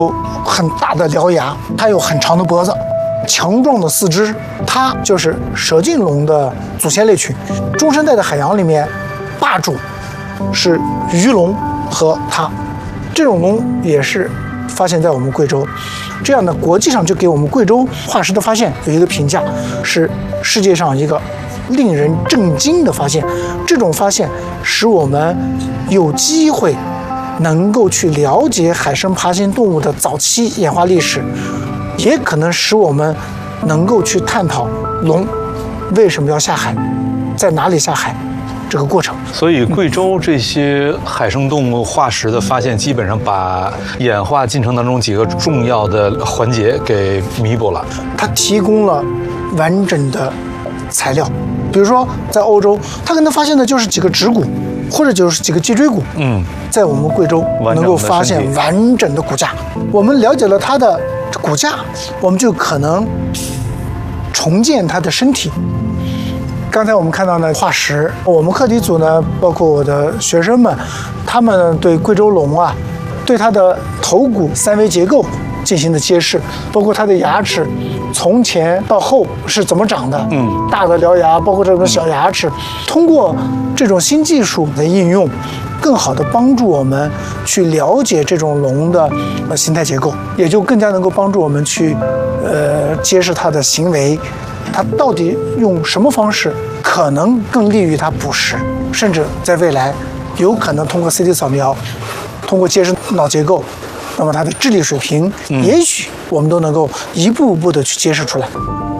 很大的獠牙，它有很长的脖子，强壮的四肢，它就是蛇颈龙的祖先类群。中生代的海洋里面，霸主是鱼龙和它，这种龙也是发现在我们贵州。这样呢，国际上就给我们贵州化石的发现有一个评价，是世界上一个令人震惊的发现。这种发现使我们有机会能够去了解海生爬行动物的早期演化历史，也可能使我们能够去探讨龙为什么要下海，在哪里下海这个过程。 所以贵州这些海生动物化石的发现，基本上把演化进程当中几个重要的环节给弥补了。 它提供了完整的材料，比如说在欧洲，它可能发现的就是几个指骨，或者就是几个脊椎骨。在我们贵州能够发现完整的骨架。我们了解了它的骨架，我们就可能重建它的身体。刚才我们看到呢化石，我们课题组呢，包括我的学生们，他们对贵州龙啊，对它的头骨三维结构进行的揭示，包括它的牙齿从前到后是怎么长的，大的獠牙，包括这种小牙齿，通过这种新技术的应用，更好的帮助我们去了解这种龙的形态结构，也就更加能够帮助我们去揭示它的行为。它到底用什么方式可能更利于它捕食，甚至在未来有可能通过 CT 扫描，通过揭示脑结构，那么它的智力水平，也许我们都能够一步步的去揭示出来。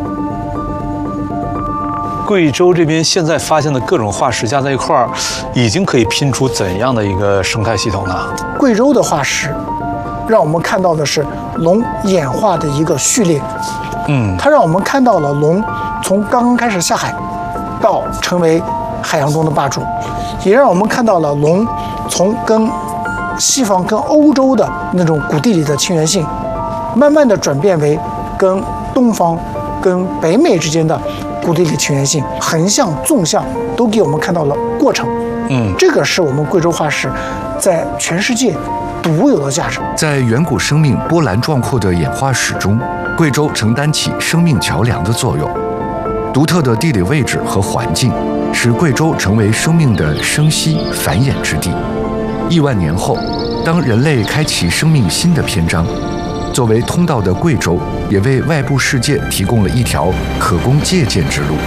贵州这边现在发现的各种化石加在一块儿，已经可以拼出怎样的一个生态系统呢？ 贵州的化石让我们看到的是龙演化的一个序列。它让我们看到了龙从刚刚开始下海，到成为海洋中的霸主，也让我们看到了龙从跟西方、跟欧洲的那种谷地里的亲缘性，慢慢的转变为跟东方、跟北美之间的谷地里亲缘性，横向、纵向都给我们看到了过程。这个是我们贵州化石在全世界独有的价值。 在远古生命波澜壮阔的演化史中，贵州承担起生命桥梁的作用。独特的地理位置和环境，使贵州成为生命的生息繁衍之地。亿万年后，当人类开启生命新的篇章，作为通道的贵州，也为外部世界提供了一条可供借鉴之路。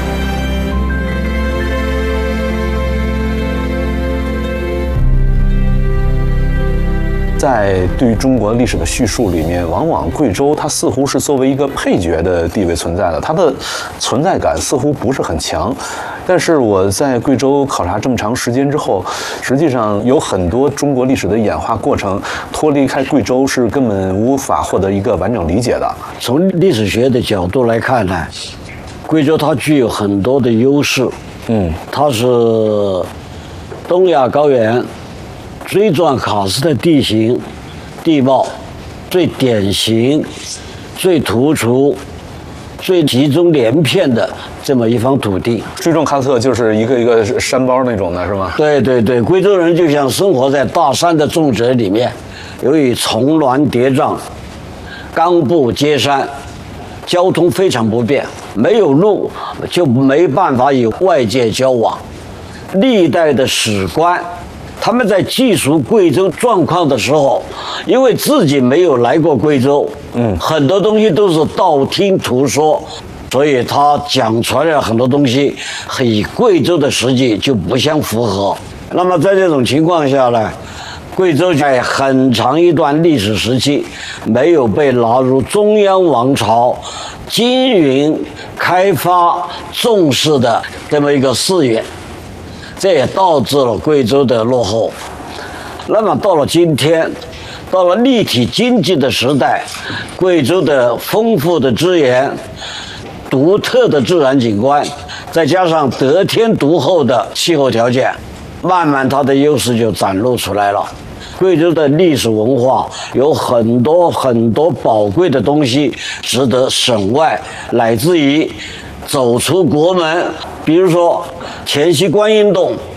在对于中国历史的叙述里面，往往贵州它似乎是作为一个配角的地位存在的，它的存在感似乎不是很强。但是我在贵州考察这么长时间之后，实际上有很多中国历史的演化过程脱离开贵州是根本无法获得一个完整理解的。 从历史学的角度来看呢，贵州它具有很多的优势。它是东亚高原锥状喀斯特地形地貌最典型、最突出、最集中连片的这么一方土地。 锥状喀斯特就是一个一个山包那种的，是吗？ 对对对，贵州人就像生活在大山的纵泽里面，由于重峦叠嶂、冈部接山，交通非常不便，没有路就没办法与外界交往。历代的史官他们在记述贵州状况的时候，因为自己没有来过贵州，很多东西都是道听途说，所以他讲出来的很多东西与贵州的实际就不相符合。那么在这种情况下呢，贵州在很长一段历史时期没有被纳入中央王朝经营、开发、重视的这么一个视野。这也导致了贵州的落后。那么到了今天，到了立体经济的时代，贵州的丰富的资源、独特的自然景观，再加上得天独厚的气候条件，慢慢它的优势就展露出来了。贵州的历史文化有很多很多宝贵的东西值得省外乃至于走出国门，比如说前西观音洞、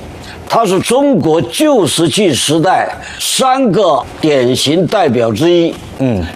它是中国旧石器时代3个典型代表之一。